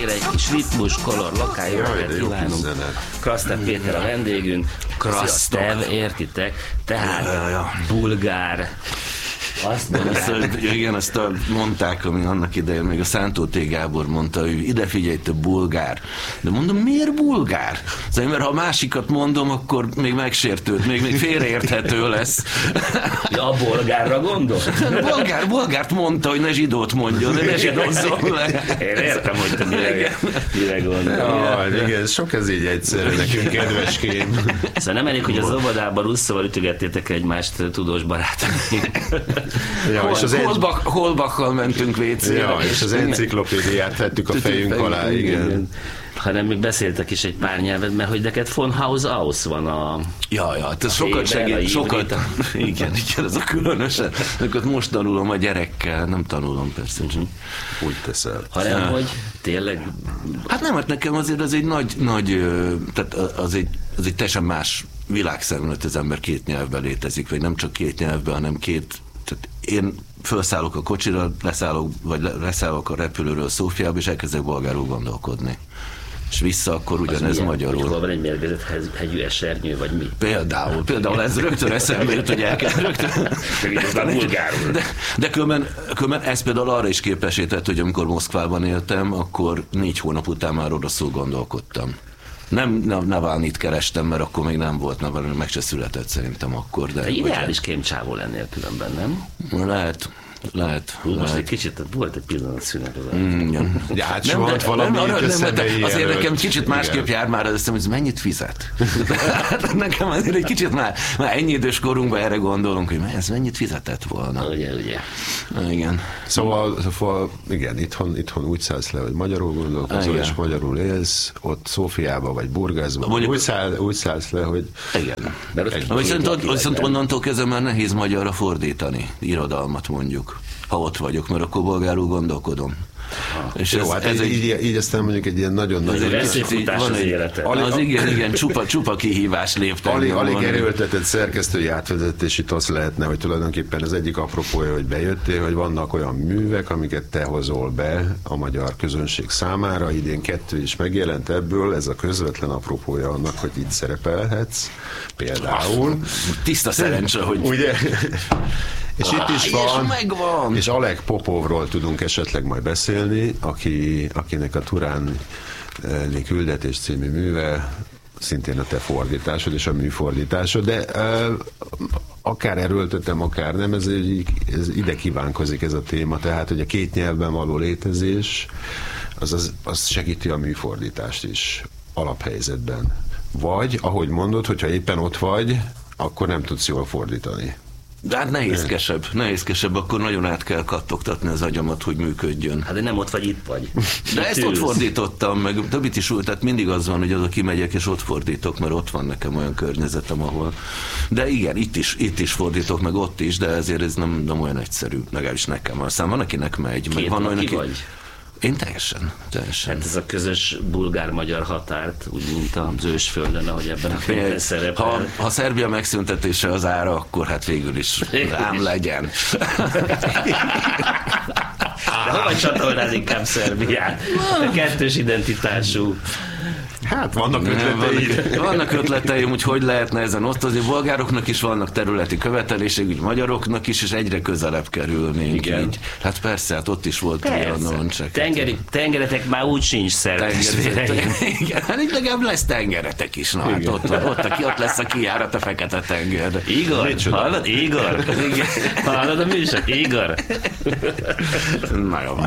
Egy kis ritmus, kolor, lakály, jó kívánunk. Krasztev Péter a vendégünk. Krasztev, értitek? Tehát bulgár. Azt mondták. Igen, azt mondták, ami annak idején még a Szántó T. Gábor mondta, hogy ide figyelj, te bulgár. De mondom, miért bulgár? Szóval, mert ha a másikat mondom, akkor még megsértőd, még félreérthető lesz. Ja, a bolgárra gondol? Bolgárt mondta, hogy ne zsidót mondjon, de ne zsidózzon le. Én értem, hogy te mire gondol. Igen, sok ez így egyszerű nekünk, kedveském. Szóval nem elég, hogy az óvodában russzóval ütögettétek egymást tudós barátaink. Ja, és az Holbachal mentünk WC-re. Ja, és az enciklopédiát vettük a fejünk alá, igen. Hanem még beszéltek is egy pár nyelvet, mert hogy neked von Haus aus van a... Ja, ez sokat segít, sokat... Igen, ez a különösen. Akkor most tanulom a gyerekkel, nem tanulom persze. Úgy teszel. Hanem, hogy tényleg... Hát nem, hát nekem azért az egy nagy tehát az egy teljesen más világszemlélet, az ember két nyelvben létezik, vagy nem csak két nyelvben, hanem két... Tehát én felszállok a kocsira, leszállok a repülőről Szófiába, és elkezdek bolgárul gondolkodni. És vissza akkor ugyanez magyarul. Hol van egy mérgezett hegyű esernyő, vagy mi? Például ez rögtön eszembe jut, hogy de különben ez például arra is képesített, hogy amikor Moszkvában éltem, akkor 4 hónap után már oroszul gondolkodtam. Nem Navalnyit kerestem, mert akkor még nem volt Navalny, meg se született szerintem akkor. De ideális kémcsávó lennél különben, nem? Lehet. Most egy kicsit volt egy pillanat szünet az ja, hát soha volt valami azért nekem kicsit másképp jár már az eszem, hogy mennyit fizet. Nekem azért egy kicsit már ennyi idős korunkban erre gondolunk, hogy ez mennyit fizetett volna. Ugye. Igen. Szóval igen, itthon úgy szállsz le, hogy magyarul gondolkozol, és magyarul élsz, ott Szófiába vagy Burgászban úgy szállsz le, hogy... Igen. Viszont onnantól kezdve már nehéz magyarra fordítani irodalmat mondjuk, ha ott vagyok, mert akkor bolgárul gondolkodom. És jó, így aztán mondjuk egy ilyen nagyon-nagyon... Veszélyfutás az élete. Az igen, csupa kihívás léptem. Alig erőltetett szerkesztői átvezetés, itt az lehetne, hogy tulajdonképpen az egyik apropója, hogy bejöttél, hogy vannak olyan művek, amiket te hozol be a magyar közönség számára. Idén 2 is megjelent ebből, ez a közvetlen apropója annak, hogy itt szerepelhetsz. Például. Tiszta szerencse, hogy... Ugye? És itt is van, és Oleg Popovról tudunk esetleg majd beszélni, akinek a Turáni küldetés című műve szintén a te fordításod és a műfordításod, de akár erőltetem, akár nem, ez ide kívánkozik ez a téma, tehát hogy a két nyelvben való létezés az segíti a műfordítást is alaphelyzetben. Vagy, ahogy mondod, hogyha éppen ott vagy, akkor nem tudsz jól fordítani. De hát nehézkesebb, akkor nagyon át kell kattogtatni az agyamat, hogy működjön. Hát de nem ott vagy, itt vagy. De ezt ott fordítottam, meg többit is úgy, tehát mindig az van, hogy oda kimegyek, és ott fordítok, mert ott van nekem olyan környezetem, ahol... De igen, itt is fordítok, meg ott is, de ezért ez nem olyan egyszerű, legalábbis nekem. Aztán van, akinek megy. Két van aki vagy? Én teljesen. Hát ez a közös bulgár-magyar határt, úgy mint az ősföldön, ahogy ebben a könyvben szerepel. Ha Szerbia megszüntetése az ára, akkor hát végül is ám legyen. De hova csatolnád inkább Szerbiát? A kettős identitású. Hát vannak ötleteim. Vannak ötleteim, hogy lehetne ezen osztozni. Bolgároknak is vannak területi követelések, úgy magyaroknak is, és egyre közelebb kerülnénk. Így. Hát persze, hát ott is volt Trianon. Tengeretek már úgy sincs szervesvéreim. Igen, hát itt legalább lesz tengeretek is. Na, hát ott lesz a kijárat a Fekete-tengerre. Igor, hallod? Igor? Hallod a műsor? Igor? Na jó,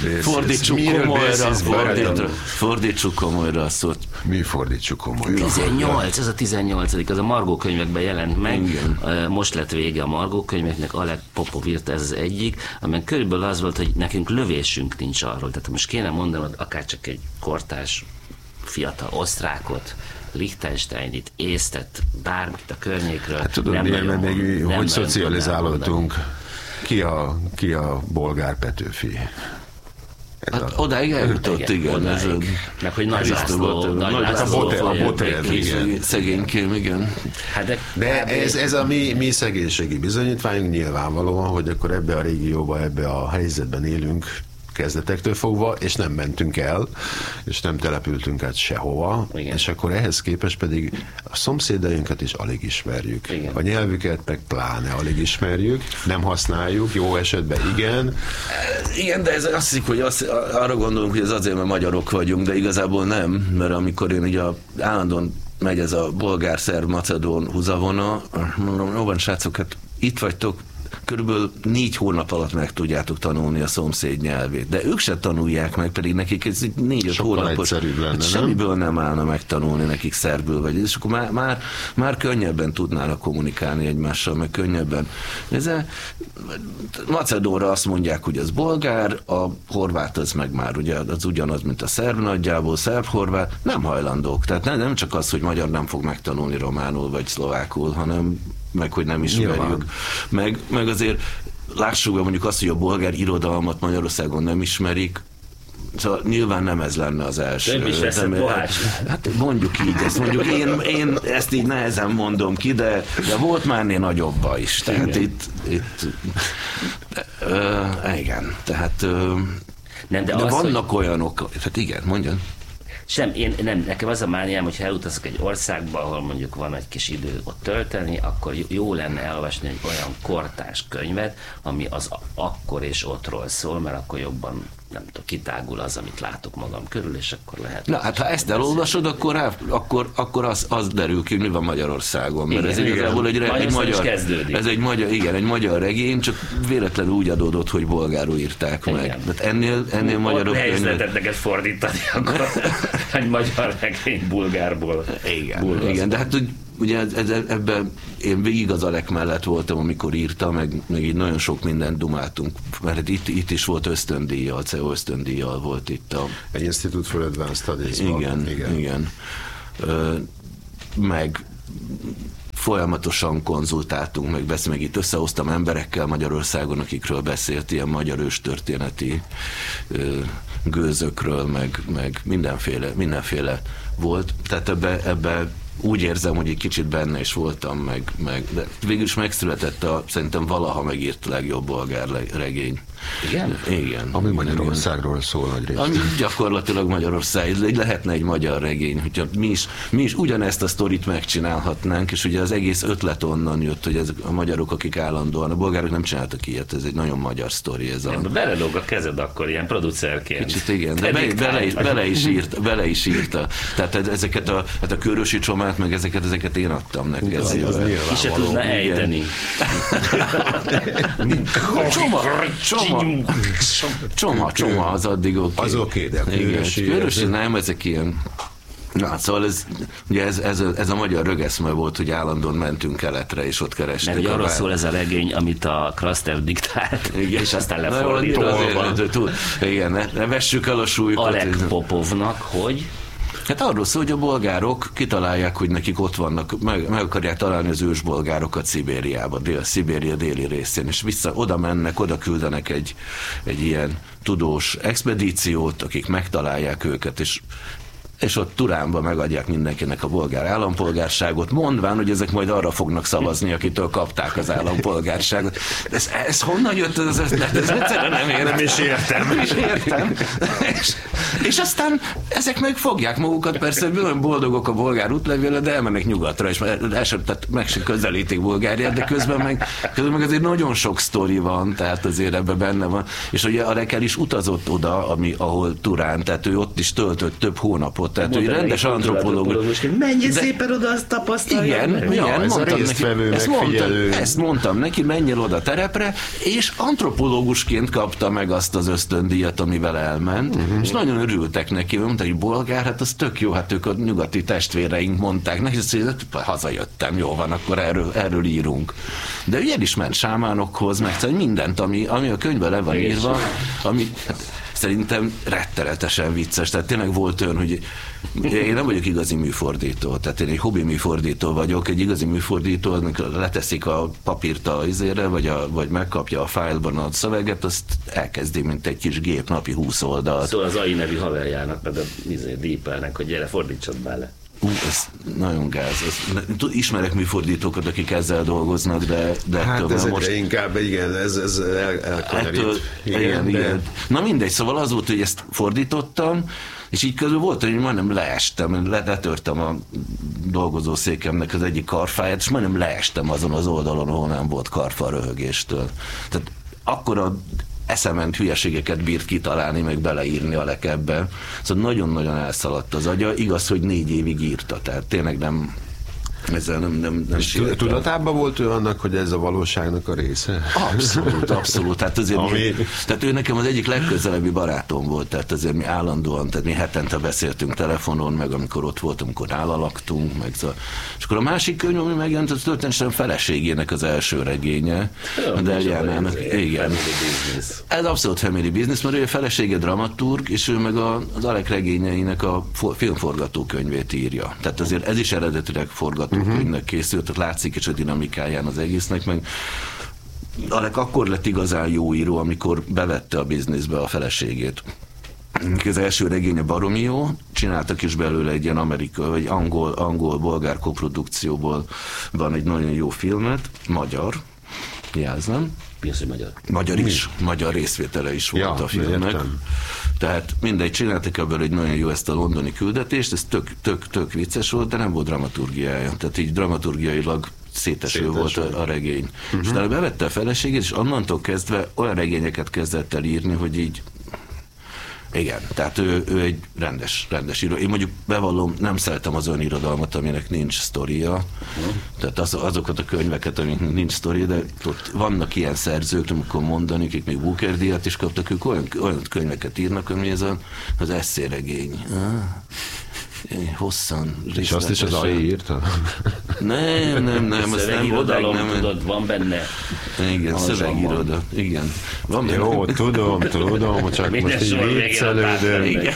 fordítsuk komolyra a szót. Mi fordítsuk komolyra? 18, ez a 18. az a Margó könyvekben jelent meg. Igen. Most lett vége a Margó könyveknek, Oleg Popov írta, ez az egyik, amiben körülbelül az volt, hogy nekünk lövésünk nincs arról. Tehát most kéne mondanod akár csak egy kortárs fiatal osztrákot, Liechtensteinit, Észtet, bármit a környékről. Hát tudod, még hogy szocializálódtunk? Ki a bolgár Petőfi? Hát odáig eljutott, igen. Meg hogy Nagy László, a Botér, szegénykém, igen. Hát de ez a mi szegénységi bizonyítványunk nyilvánvalóan, hogy akkor ebbe a régióba, ebbe a helyzetben élünk kezdetektől fogva, és nem mentünk el, és nem települtünk át sehova, igen. És akkor ehhez képest pedig a szomszédainkat is alig ismerjük. Igen. A nyelvüket meg pláne alig ismerjük, nem használjuk, jó esetben igen. Igen, de ez azt hiszik, hogy arra gondolunk, hogy ez azért, mert magyarok vagyunk, de igazából nem, mert amikor én ugye állandóan megy ez a bolgár, szerb, macedón húzavona, mondom, jó van, srácok, hát itt vagytok, körülbelül 4 hónap alatt meg tudjátok tanulni a szomszéd nyelvét. De ők se tanulják meg, pedig nekik ez 4-5 hónapos. Lenne, semmiből nem állna megtanulni nekik szerbül, vagy és akkor már könnyebben tudnának kommunikálni egymással, meg könnyebben. Macedónra azt mondják, hogy az bolgár, a horvát az meg már ugye az ugyanaz, mint a szerb nagyjából, szerb-horvát, nem hajlandók. Tehát nem csak az, hogy magyar nem fog megtanulni románul vagy szlovákul, hanem meg hogy nem ismerjük. Meg azért lássuk be mondjuk azt, hogy a bolgár irodalmat Magyarországon nem ismerik, szóval nyilván nem ez lenne az első. Nem is veszed Bohács. Hát mondjuk így, én ezt így nehezen mondom ki, de volt már ennél nagyobba is. Tehát igen, tehát nem, de vannak olyanok, tehát igen, mondjon. Nekem az a mániám, hogyha elutazok egy országba, ahol mondjuk van egy kis idő ott tölteni, akkor jó lenne elolvasni egy olyan kortárs könyvet, ami az akkor és ottról szól, mert akkor jobban, nem tudom, kitágul az, amit látok magam körül, és akkor lehet... Na, hát ha ezt elolvasod, akkor az derül ki, mi van Magyarországon, mert ez igazából egy magyar regény, csak véletlenül úgy adódott, hogy bolgárul írták meg. Tehát ennél magyarok... Nehéz lehetett neked fordítani, akkor egy magyar regény bulgárból. Igen, de hát ugye ebben én végig az Alek mellett voltam, amikor írta, meg így nagyon sok mindent dumáltunk, mert itt is volt ösztöndíjjal, CEO ösztöndíjjal volt itt a... Egy Institute for Advanced Studies. Igen. Meg folyamatosan konzultáltunk, meg itt összehoztam emberekkel Magyarországon, akikről beszélt, ilyen magyar őstörténeti gőzökről, meg mindenféle volt. Tehát ebbe úgy érzem, hogy egy kicsit benne is voltam, meg de végül is megszületett a szerintem valaha megírt legjobb bolgár regény. Igen. Ami Magyarországról szól nagy részt. Ami gyakorlatilag Magyarország, lehetne egy magyar regény, hogyha mi is ugyanezt a sztorit megcsinálhatnánk, és ugye az egész ötlet onnan jött, hogy ezek a magyarok, akik állandóan, a bolgárok nem csináltak ilyet, ez egy nagyon magyar sztori. Belelóg a kezed akkor ilyen producerként. Kicsit igen, de bele is írta. Tehát ezeket a Körösi Csomát, meg ezeket én adtam neki. Ki se tudna ejteni. Csoma az addig oké. Az oké, de Körösi nem, ezek ilyen... Na, szóval ez a magyar rögeszme volt, hogy állandóan mentünk keletre, és ott kerestük. Mert arról szól ez a regény, amit a Krastev diktált, és aztán lefordítva. Igen, ne vessük el a súlyukat. Alek Popovnak, hogy... Hát arról szól, hogy a bolgárok kitalálják, hogy nekik ott vannak, meg akarják találni az ősbolgárokat Szibériába, Szibéria déli részén, és oda mennek, oda küldenek egy ilyen tudós expedíciót, akik megtalálják őket, és ott Turánban megadják mindenkinek a bolgár állampolgárságot, mondván, hogy ezek majd arra fognak szavazni, akitől kapták az állampolgárságot. Ez honnan jött ez egyszerűen nem is értem. És aztán ezek meg fogják magukat, persze, hogy olyan boldogok a bolgár útlevéle, de elmennek nyugatra, és meg se közelítik Bulgáriát, de közben meg azért nagyon sok sztori van, tehát azért ebben benne van. És ugye Alek is utazott oda, ahol Turán, tehát ő ott is töltött több hónapot. Tehát, hogy rendes antropológus. Menj szépen oda, azt tapasztalja. Igen, ezt mondtam neki, menjél oda terepre, és antropológusként kapta meg azt az ösztöndíjat, amivel elment, és nagyon örültek neki, mondták, hogy bolgár, hát az tök jó, hát ők a nyugati testvéreink mondták neki, hogy hazajöttem, jó van, akkor erről írunk. De ő is ment sámánokhoz, meg mindent, ami a könyvben le van írva, ami... Szerintem rettenetesen vicces. Tehát tényleg volt olyan, hogy én nem vagyok igazi műfordító, tehát én egy hobbi műfordító vagyok, egy igazi műfordító, amikor leteszik a papírt a izére, vagy megkapja a fájlban a szöveget, azt elkezdi, mint egy kis gép, napi 20 oldalt. Szóval az AI nevű haverjának, meg a dípelnek, hogy gyere, fordítsad bele. Ez nagyon gáz. Ismerek műfordítókat, akik ezzel dolgoznak, de hát ezekre most... inkább, igen, ez elkanyarít. Igen. Na mindegy, szóval az volt, hogy ezt fordítottam, és így közül volt, hogy majdnem leestem, letörtem a dolgozószékemnek az egyik karfáját, és majdnem leestem azon az oldalon, ahol nem volt karfa a röhögéstől. Tehát akkor a eszement hülyeségeket bírt kitalálni, meg beleírni a lekebbe. Szóval nagyon-nagyon elszaladt az agya. Igaz, hogy 4 évig írta, tehát tényleg nem ezzel nem tudatában volt ő annak, hogy ez a valóságnak a része? Abszolút. Tehát ő nekem az egyik legközelebbi barátom volt, tehát azért mi állandóan, tehát mi hetente beszéltünk telefonon, meg amikor ott volt, amikor nála laktunk, meg és akkor a másik könyv, ami megjelent, az történetesen feleségének az első regénye. De Eliánának, igen. Ez abszolút family business, mert ő a felesége dramaturg, és ő meg az Alek regényeinek a filmforgatókönyvét írja. Tehát azért ez is eredetileg forgatókönyvnek készült, tehát látszik is a dinamikáján az egésznek, meg Alek akkor lett igazán jó író, amikor bevette a bizniszbe a feleségét. Az első regénye baromi jó, csináltak is belőle egy ilyen amerikai, vagy angol-bolgár koprodukcióból van egy nagyon jó filmet, magyar, jelzem. Mi az, hogy magyar? Magyar is, magyar részvétele is volt a filmnek. Értem. Tehát mindegy, csináltak ebből egy nagyon jó ezt a londoni küldetést, ez tök vicces volt, de nem volt dramaturgiája. Tehát így dramaturgiailag széteső volt a regény. És utána bevette a feleségét, és onnantól kezdve olyan regényeket kezdett el írni, hogy így igen, tehát ő egy rendes író. Én mondjuk bevallom, nem szeretem az önirodalmat, aminek nincs sztoria. Tehát azokat a könyveket, amiknek nincs sztoria, de ott vannak ilyen szerzők, amikor mondani, akik még Booker-díjat is kaptak, ők olyan könyveket írnak, ami ez az esszéregény. Hosszan, és azt is az AI írta? Nem, szövegirodalom, tudod, van benne. Igen, szövegiroda, igen. Van benne. Jó, tudom, csak minden most így viccelődöm.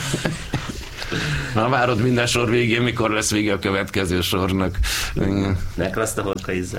Na, várod minden sor végén, mikor lesz vége a következő sornak. Megraszt a horka ízzel.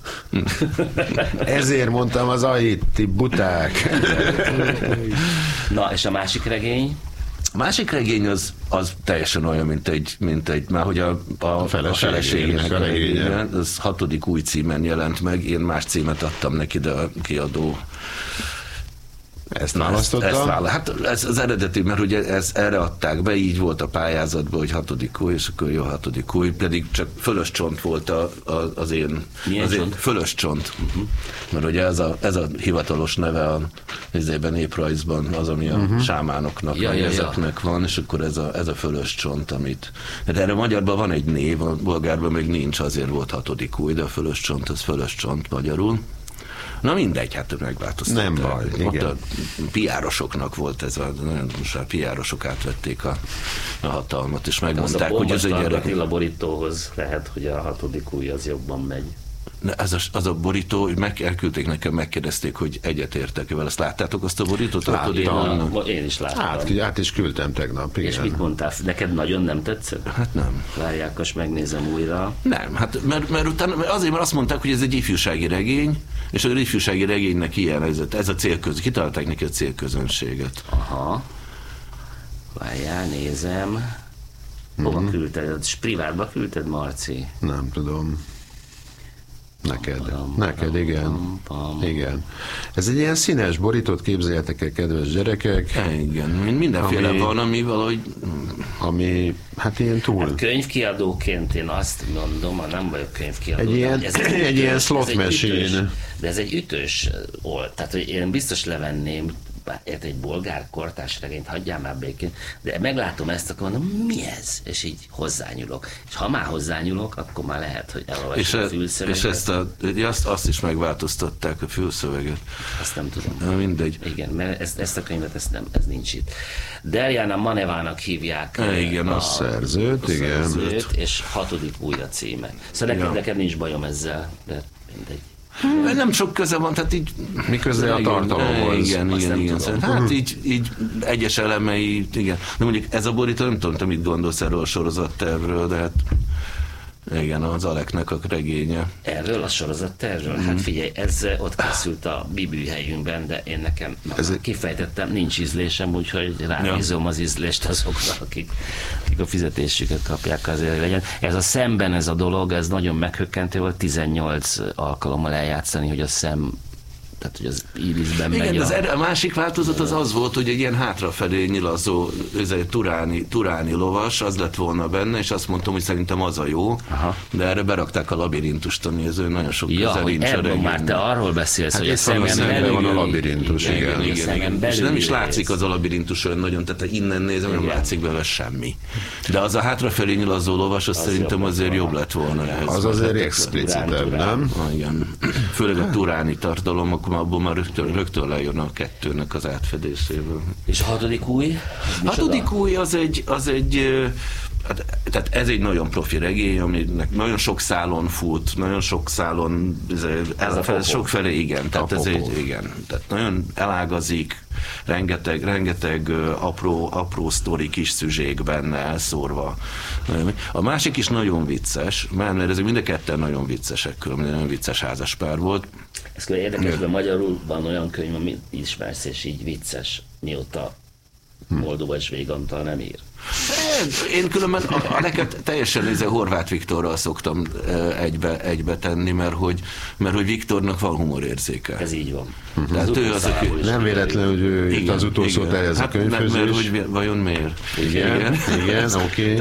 Ezért mondtam az AI-t, ti buták. Na, és a másik regény? A másik regény az teljesen olyan, mint egy már hogy a feleségének a regénye. Az 6. új címen jelent meg, én más címet adtam neki, de a kiadó ezt választottam? Hát ez az eredeti, mert ugye erre adták be, így volt a pályázatban, hogy 6. új, és akkor jó 6. új, pedig csak fölös csont volt az én fölös csont. Mert ugye ez a hivatalos neve a néprajzban, az, ami a sámánoknak, ezeknek van, és akkor ez a fölös csont, amit... De erre magyarban van egy név, a bolgárban még nincs, azért volt 6. új, de a fölös csont, az fölös csont magyarul. Na mindegy, hát megváltoztatták. Nem baj, igen. Ott a PR-osoknak volt ez, most a PR-osok átvették a hatalmat, és megmondták, hogy ez egy gyerek. Attila borítóhoz lehet, hogy a 6. új az jobban megy. Az a borító, elküldték nekem, megkérdezték, hogy egyetértek vele. Azt láttátok azt a borítót? Én is láttam. Át is küldtem tegnap. És mit mondtál? Neked nagyon nem tetszett? Hát nem. Várják, most megnézem újra. Nem, hát mert azt mondták, hogy ez egy ifjúsági regény, és az ifjúsági regénynek ilyen ez a célközönség. Kitalálták neki a célközönséget. Aha. Várjál, nézem. Hova küldted? Privátba küldted, Marci? Nem tudom. Neked, igen. Ez egy ilyen színes borítót, képzeljetek el, kedves gyerekek. Igen, mindenféle van, ami valahogy... Ami, hát ilyen túl... Hát könyvkiadóként én azt mondom, nem vagyok könyvkiadó. Egy ilyen slot machine. De ez egy ütős old, tehát hogy én biztos levenném egy bolgár kortárs regényt, hagyjál már békén, de meglátom ezt, akkor mondom, mi ez? És így hozzányúlok. És ha már hozzányúlok, akkor már lehet, hogy elolvasom a fülszöveget. És azt is megváltoztatták, a fülszöveget. Azt nem tudom. Mindegy. Igen, mert ezt a könyvet, ez nincs itt. Derjana Manevának hívják. Igen, a szerzőt, igen. És 6. új a címe. Szóval neked nincs bajom ezzel, de mindegy. Nem sok köze van, tehát így... Mi köze a tartalomhoz? Igen. Hát így egyes elemei, igen. De mondjuk ez a borító, nem tudom, te mit gondolsz erről a sorozattervről, de hát Igen, az Aleknek a regénye. Erről a sorozattervről? Hát figyelj, ez ott készült a mi műhelyünkben, de én nekem kifejtettem, nincs ízlésem, úgyhogy rábízom az ízlést azokra, akik a fizetésüket kapják azért legyen. Ez a szemben ez a dolog, ez nagyon meghökkentő volt, 18 alkalommal eljátszani, hogy a szem, tehát hogy az írisben megy. Igen, a másik változat az volt, hogy egy ilyen hátrafelé nyilazó turáni lovas, az lett volna benne, és azt mondtam, hogy szerintem az a jó, de erre berakták a labirintust, ami az nagyon sok közel nincs a regényben. Már te arról beszélsz, hát hogy a szemen belül van a labirintus, igen. És nem is látszik az a labirintus olyan nagyon, tehát ha innen nézem, nem látszik belőle semmi. De az a hátrafelé nyilazó lovas, az szerintem azért jobb lett volna ehhez. Az azért explicitebb, nem? Igen. Főleg a turáni tartalom, abból már rögtön lejön a kettőnek az átfedésével. És a hatodik új? A hatodik új az egy tehát ez egy nagyon profi regény, aminek nagyon sok szálon fut, nagyon sok szálon sokfelé, igen, tehát ez igen, tehát nagyon elágazik, rengeteg apró sztori, kis szüzsék benne elszórva. A másik is nagyon vicces, mert ezek mind a ketten nagyon viccesek, különben nagyon vicces házaspár volt. Ez külön érdekes, hogy magyarul van olyan könyv, amit ismersz, és így vicces, mióta Moldovas Végantal nem ír. Én különben neked teljesen Horváth Viktorral szoktam egybe tenni, mert hogy Viktornak van humorérzéke. Ez így van. Tehát ő az, aki... Nem véletlenül, hogy ő itt az utolsó terjez a könyvhöz mert hogy vajon miért? Igen, oké.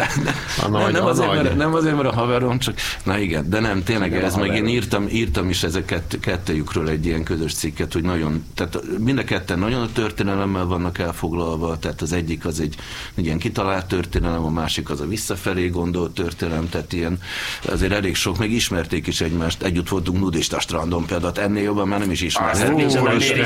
Nem azért, mert a haverom, csak... Na igen, de nem, tényleg ez, meg én írtam is ezeket kettejükről egy ilyen közös cikket, hogy nagyon... Tehát mind a ketten nagyon a történelemmel vannak elfoglalva, tehát az egyik az egy ilyen kitalált történelem, a másik az a visszafelé gondolt történelem, tehát ilyen azért elég sok, meg ismerték is egymást, együtt voltunk nudista strandon például, ennél jobban már nem is ismerték.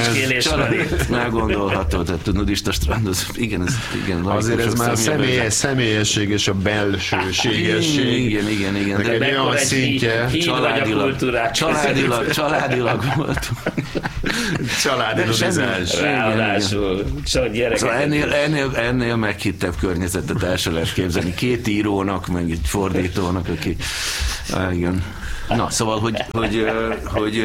Meggondolható, tehát a nudista strand, az, igen. Azért ez már a személyesség és a belsőségesség. Igen. De egy olyan szintje. Családilag volt. Családi nudizás. Ráadásul csak gyerekek. Ennél meghittebb környezetet el se lehet képzelni. 2 írónak, meg egy fordítónak, aki... igen. Na, szóval, hogy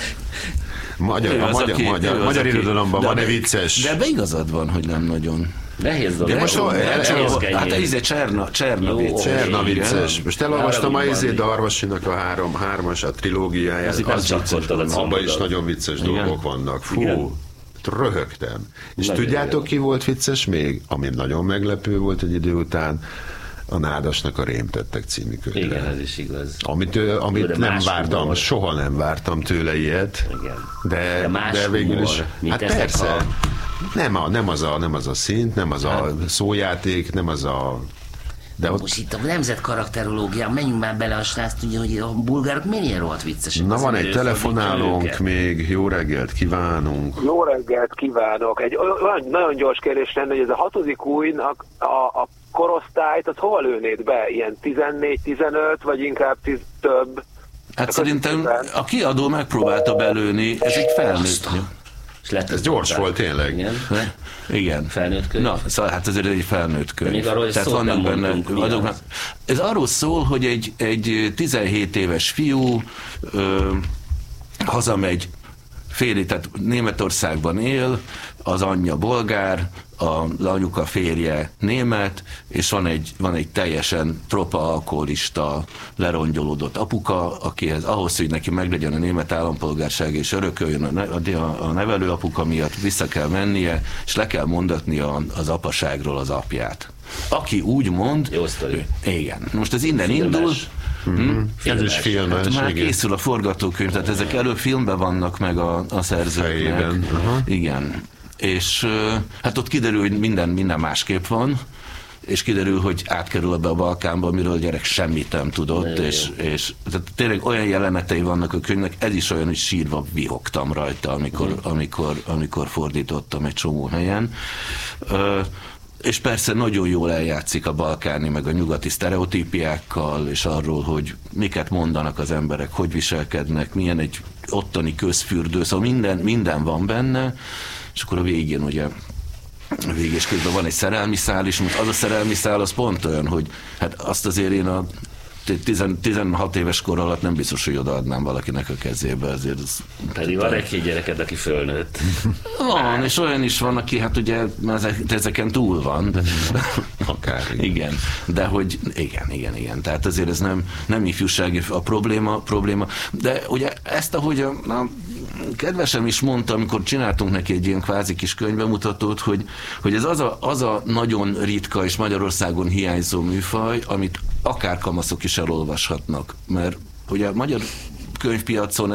magyar irodalomban van-e vicces? De ebben igazad van, hogy nem nagyon. Nehéz dolog. Hát ez Cserna vicces. Most elolvastam a Darvasinak a 3-as a trilógiáját. Abban is nagyon vicces dolgok vannak. Fú, röhögtem. És tudjátok, ki volt vicces még? Ami nagyon meglepő volt egy idő után, a Nádasnak a Rémtettek című könyve. Igen, ez is igaz. Amit nem vártam, soha nem vártam tőle ilyet. Igen. De végül is, hát persze, nem az a szint, nem az a szójáték, nem az a... De most itt a nemzet karakterológián, menjünk már bele, a srác tudja, hogy a bulgárok mennyire rohadt viccesek. Na van egy telefonálónk még, jó reggelt kívánunk. Jó reggelt kívánok. Egy nagyon gyors kérdés lenne, hogy ez a 6. újnak a korosztályt, az hova lőnéd be? Ilyen 14-15, vagy inkább több? Hát szerintem a kiadó megpróbálta belőni, ez egy felnőtt. Ez gyors volt tényleg. Igen. Felnőtt könyv. Na, szóval hát ezért egy felnőtt könyv. Még arról tehát vannak benne, ez arról szól, hogy egy 17 éves fiú hazamegy tehát Németországban él, az anyja bolgár, az anyuka férje német, és van egy teljesen tropa alkoholista, lerongyolódott apuka, akihez ahhoz, hogy neki meglegyen a német állampolgárság és örököljön a nevelőapuka miatt, vissza kell mennie, és le kell mondatnia az apaságról az apját. Aki úgy mond... Jó sztori. Igen. Most ez innen indul. Ez is filmes. Hát már készül a forgatókönyv, tehát ezek előbb filmben vannak meg a szerzőknek. Igen. És hát ott kiderül, hogy minden másképp van, és kiderül, hogy átkerül ebbe a Balkánba, amiről a gyerek semmit nem tudott, és tehát tényleg olyan jelenetei vannak a könyvnek, ez is olyan, hogy sírva vihogtam rajta, amikor fordítottam egy csomó helyen. És persze nagyon jól eljátszik a balkáni, meg a nyugati sztereotípiákkal, és arról, hogy miket mondanak az emberek, hogy viselkednek, milyen egy ottani közfürdő, szóval minden van benne, és akkor a végén ugye végés közben van egy szerelmi szál is, most az a szerelmi szál az pont olyan, hogy hát azt azért én 16 éves kor alatt nem biztos, hogy odaadnám valakinek a kezébe, azért ez... Pedig van egy-két gyereked, aki fölnőtt. Van, és olyan is van, aki hát ugye ezeken túl van. De... Akár. Igen, de hogy igen. Tehát azért ez nem ifjúsági a probléma. De ugye ezt, ahogy a kedvesem is mondta, amikor csináltunk neki egy ilyen kvázi kis könyvbemutatót, hogy ez az a nagyon ritka és Magyarországon hiányzó műfaj, amit akár kamaszok is elolvashatnak. Mert ugye a magyar könyvpiacon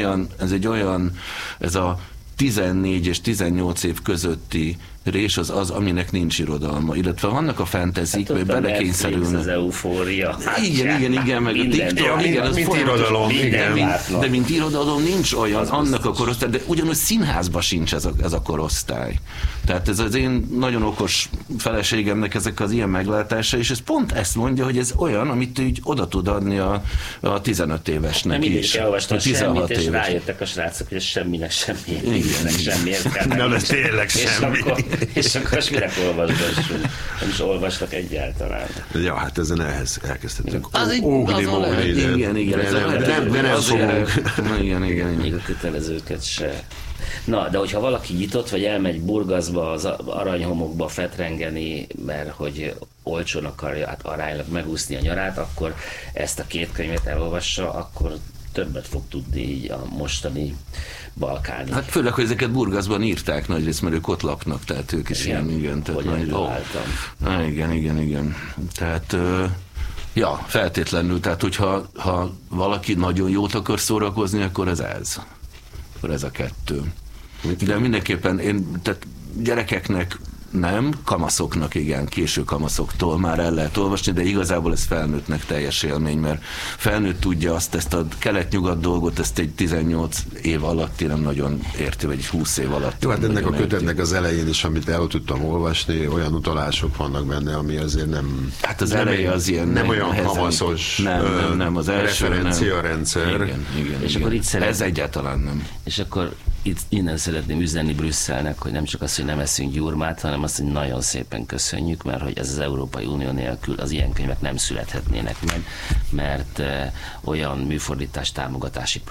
ez a 14 és 18 év közötti rés az, aminek nincs irodalma. Illetve vannak a fantasy-k, vagy belekényszerülnek. Az eufória. Igen, meg a TikTok, igen, az mint irodalom. De mint irodalom nincs olyan, annak a korosztály, de ugyanúgy színházban sincs ez a korosztály. Tehát ez az én nagyon okos feleségemnek ezek az ilyen meglátása, és ez pont ezt mondja, hogy ez olyan, amit így oda tud adni a 15 évesnek is. Nem olvastam semmit, és rájöttek a srácok, hogy ez semminek semmiért. Nem, ez tényleg semmi. És akkor minek olvasgassunk? Nem is olvastak egyáltalán. Ja, hát ezen elkezdhetünk. Igen. De nem fogunk. Igen. Még a kötelezőket se. Na, de hogyha valaki nyitott, vagy elmegy Burgaszba, az aranyhomokba fetrengeni, mert hogy olcsón akarja aránylag megúszni a nyarát, akkor ezt a két könyvet elolvassa, akkor többet fog tudni így a mostani balkáni. Hát főleg, hogy ezeket Burgaszban írták nagyrészt, mert ők ott laknak, tehát ők is igen. Tehát igen. Tehát, feltétlenül, tehát hogyha valaki nagyon jót akar szórakozni, akkor ez. Akkor ez a kettő. De mindenképpen tehát gyerekeknek nem, kamaszoknak igen, késő kamaszoktól már el lehet olvasni, de igazából ez felnőttnek teljes élmény, mert felnőtt tudja ezt a kelet-nyugat dolgot, ezt egy 18 év alatt nem nagyon érti, vagy 20 év alatt. Jó, hát ennek a kötetnek az elején is, amit el tudtam olvasni, olyan utalások vannak benne, ami azért nem... Hát az eleje az ilyen... Nem olyan kamaszos nem, az első referenciarendszer. Igen. És akkor itt ez egyáltalán nem. És akkor innen szeretném üzenni Brüsszelnek, hogy nem csak az, hogy nem eszünk gyurmát, hanem azt, hogy nagyon szépen köszönjük, mert hogy ez az Európai Unió nélkül az ilyen könyvek nem születhetnének meg, mert olyan műfordítás támogatási